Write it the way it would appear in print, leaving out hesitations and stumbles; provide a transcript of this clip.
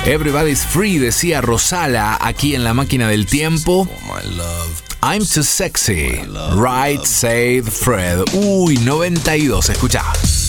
Everybody's Free, decía Rosala aquí en La Máquina del Tiempo. I'm Too Sexy, Right Said Fred. Uy, 92, escuchá.